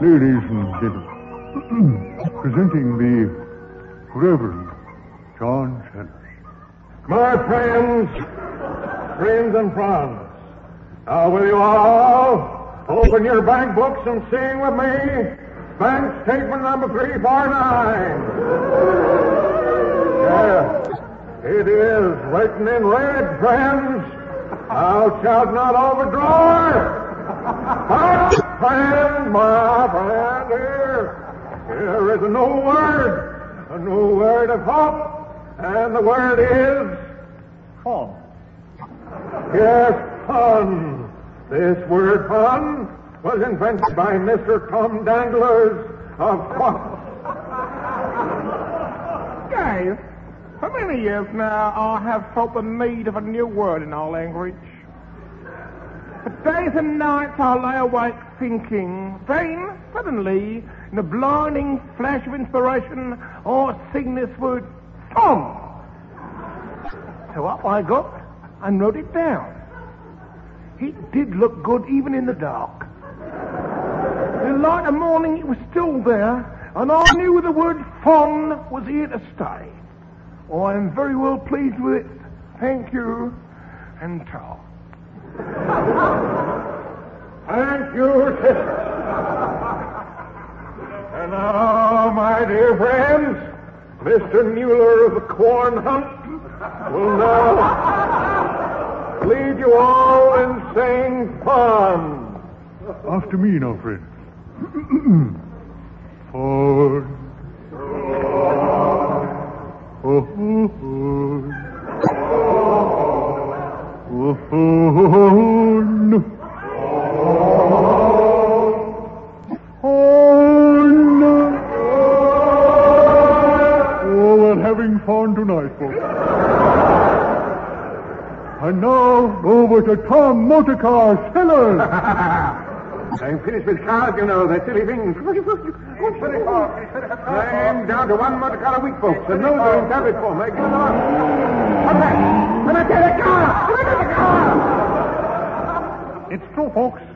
Ladies and gentlemen, presenting the Reverend John Chandler. My friends and friends, now will you all open your bank books and sing with me bank statement number 349. Yes, it is written in red, friends. Thou shalt not overdraw. My friend, here is a new word of hope, and the word is fun. Yes, fun. This word fun was invented by Mr. Tom Danglers of Fun. Guys, for many years now, I have felt the need of a new word in our language. For days and nights I lay awake thinking, then, suddenly, in a blinding flash of inspiration, I sing this word, fun. So up I got and wrote it down. It did look good even in the dark. In the light of morning it was still there, and I knew the word fun was here to stay. I am very well pleased with it. Thank you, and ta. Thank you, sister. And now, my dear friends, Mr. Mueller of the Corn Hunt will now lead you all in saying fun. After me now, friends. Fun. Oh, we're having fun tonight, folks. And now, over to Tom Motorcar Sellers. I'm finished with cars, you know. They're silly things. I'm down to one motor car a week, folks. And no doing damage for me. Get along. What's that? Let me get a car! Let me get a car! It's true, folks.